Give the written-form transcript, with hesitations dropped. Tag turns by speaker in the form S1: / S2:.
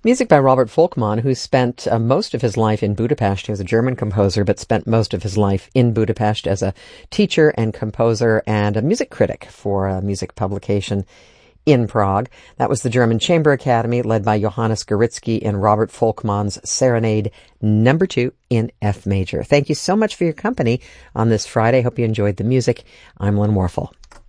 S1: Music by Robert Volkmann, who spent most of his life in Budapest. He was a German composer, but spent most of his life in Budapest as a teacher and composer and a music critic for a music publication in Prague. That was the German Chamber Academy, led by Johannes Goritzky in Robert Volkmann's Serenade No. 2 in F major. Thank you so much for your company on this Friday. Hope you enjoyed the music. I'm Lynn Warfel.